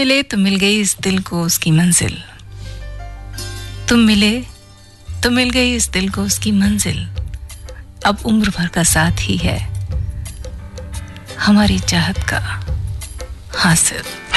मिले तो मिल गई इस दिल को उसकी मंजिल, तुम मिले तो मिल गई इस दिल को उसकी मंजिल। अब उम्र भर का साथ ही है हमारी चाहत का हासिल।